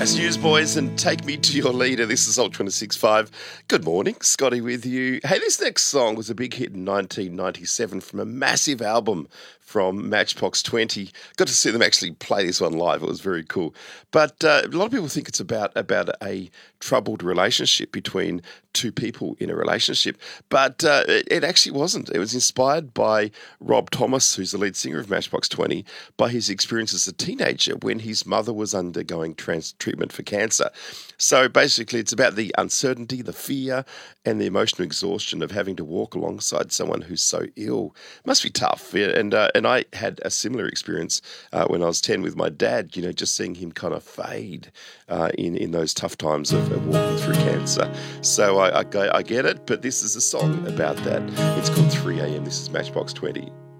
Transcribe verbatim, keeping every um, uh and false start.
As Newsboys and Take Me to Your Leader, this is Alt twenty-six point five. Good morning, Scotty with you. Hey, this next song was a big hit in nineteen ninety-seven from a massive album from Matchbox twenty. Got to see them actually play this one live. It was very cool. But uh, a lot of people think it's about, about a troubled relationship between two people in a relationship. But uh, it, it actually wasn't. It was inspired by Rob Thomas, who's the lead singer of Matchbox twenty, by his experience as a teenager when his mother was undergoing trans- treatment for cancer. So basically it's about the uncertainty, the fear, and the emotional exhaustion of having to walk alongside someone who's so ill. It must be tough. Yeah, and uh, and I had a similar experience uh, when I was ten with my dad, you know, just seeing him kind of fade uh, in, in those tough times of, of walking through cancer. So I, I, I get it, but this is a song about that. It's called three a.m. This is Matchbox twenty.